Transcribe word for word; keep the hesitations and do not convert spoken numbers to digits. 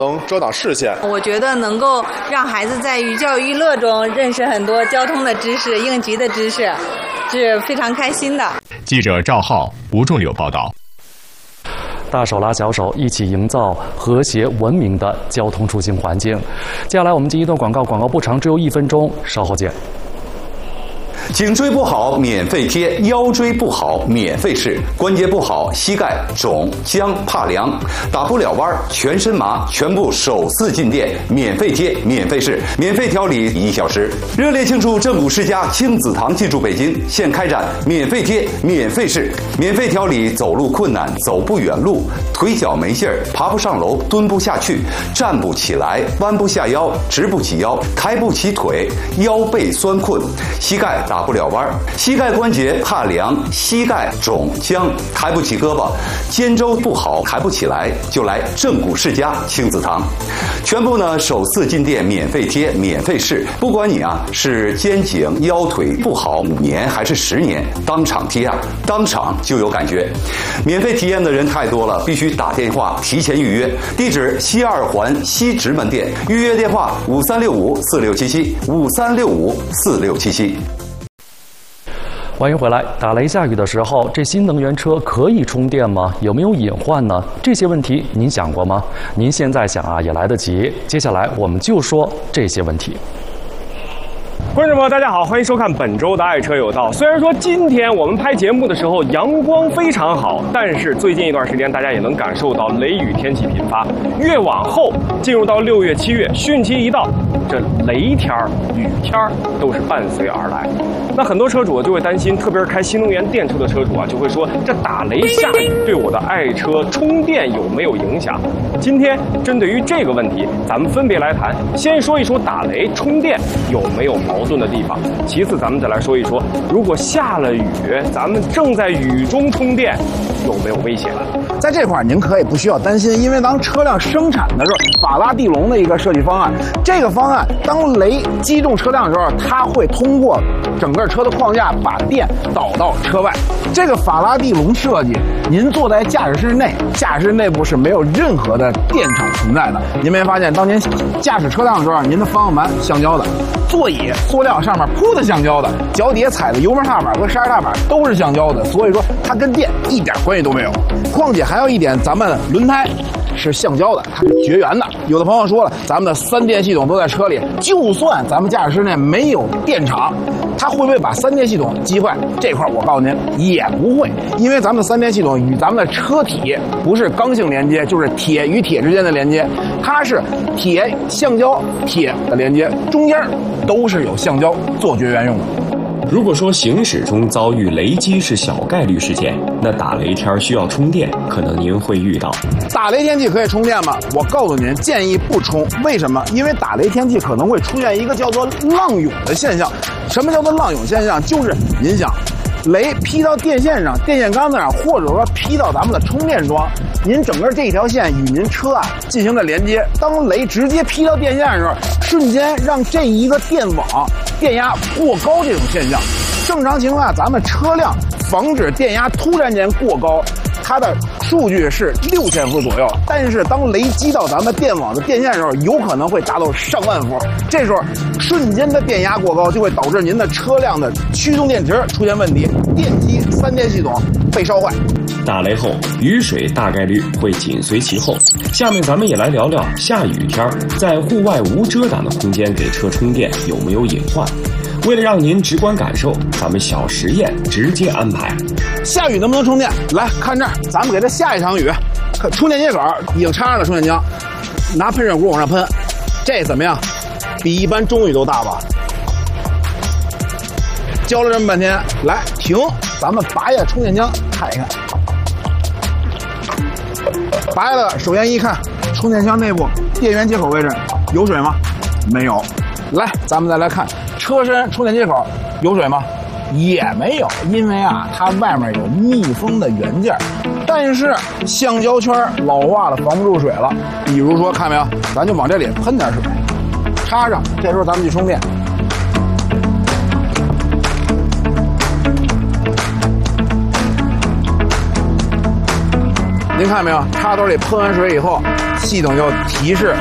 能遮挡视线。 我觉得能够让孩子在寓教于乐中认识很多交通的知识、应急的知识，是非常开心的。 记者赵浩、吴仲柳报道。 大手拉小手，一起营造和谐文明的交通出行环境。接下来我们进一段广告，广告不长，只有一分钟，稍后见。 颈椎不好免费贴，腰椎不好免费试，关节不好膝盖肿僵怕凉，打不了弯全身麻，全部首次进店免费贴免费试，免费调理一小时。热烈庆祝正骨世家亲子堂进驻北京，现开展免费贴免费试，免费调理走路困难、走不远路、腿脚没劲儿、爬不上楼、蹲不下去、站不起来、弯不下腰、直不起腰、抬不起腿、腰背酸困、膝盖打不了弯，膝盖关节怕凉，膝盖肿僵，抬不起胳膊，肩周不好抬不起来，就来正骨世家亲子堂。全部呢首次进店免费贴免费试，不管你啊是肩颈腰腿不好五年还是十年，当场贴啊，当场就有感觉。免费体验的人太多了，必须打电话提前预约。地址西二环西直门店，预约电话五三六五四六七七五三六五四六七七。 欢迎回来。打雷下雨的时候，这新能源车可以充电吗？有没有隐患呢？这些问题您想过吗？您现在想啊也来得及。接下来我们就说这些问题。 观众朋友，大家好，欢迎收看本周的爱车有道。虽然说今天我们拍节目的时候阳光非常好，但是最近一段时间大家也能感受到雷雨天气频发。越往后进入到六月、七月，汛期一到，这雷天儿、雨天儿都是伴随而来。那很多车主就会担心，特别是开新能源电车的车主啊，就会说这打雷下雨对我的爱车充电有没有影响？今天针对于这个问题，咱们分别来谈。先说一说打雷充电有没有矛盾的地方，其次咱们再来说一说，如果下了雨，咱们正在雨中充电，有没有危险？ 在这块您可以不需要担心，因为当车辆生产的时候，法拉第笼的一个设计方案，这个方案当雷击中车辆的时候，它会通过整个车的框架把电导到车外。这个法拉第笼设计，您坐在驾驶室内，驾驶室内部是没有任何的电场存在的。您没发现，当您驾驶车辆的时候，您的方向盘橡胶的，座椅塑料上面铺的橡胶的，脚底下踩的油门踏板和刹车踏板都是橡胶的，所以说它跟电一点关系都没有。况且还有一点，咱们轮胎是橡胶的，它是绝缘的。有的朋友说了，咱们的三电系统都在车里，就算咱们驾驶室内没有电场，它会不会把三电系统击坏？这块我告诉您，也不会，因为咱们的三电系统与咱们的车体不是刚性连接，就是铁与铁之间的连接，它是铁橡胶铁的连接，中间都是有橡胶做绝缘用的。 如果说行驶中遭遇雷击是小概率事件，那打雷天需要充电，可能您会遇到。 打雷天气可以充电吗？我告诉您，建议不充。为什么？因为打雷天气可能会出现一个叫做浪涌的现象。什么叫做浪涌现象？就是您想，雷劈到电线上、电线杆子上，或者说劈到咱们的充电桩，您整个这一条线与您车啊进行着连接。当雷直接劈到电线上的时候，瞬间让这一个电网电压过高这种现象。正常情况下，咱们车辆防止电压突然间过高，它的数据是六千伏左右，但是当雷击到咱们电网的电线的时候，有可能会达到上万伏。这时候瞬间的电压过高，就会导致您的车辆的驱动电池出现问题，电机三电系统被烧坏。 打雷后，雨水大概率会紧随其后。下面咱们也来聊聊下雨天在户外无遮挡的空间给车充电有没有隐患。为了让您直观感受，咱们小实验直接安排。 下雨能不能充电？来看这儿，咱们给它下一场雨，充电接口已经插上了充电枪，拿喷射轱往上喷，这怎么样？比一般中雨都大吧？教了这么半天，来停，咱们拔下充电枪看一看。拔下了，首先一看，充电枪内部电源接口位置有水吗？没有。来，咱们再来看车身充电接口有水吗？也没有，因为啊，它外面有密封的元件，但是橡胶圈老化了，防不住水了。比如说，看没有，咱就往这里喷点水，插上，这时候咱们去充电。您看没有，插头里喷完水以后， 系统就提示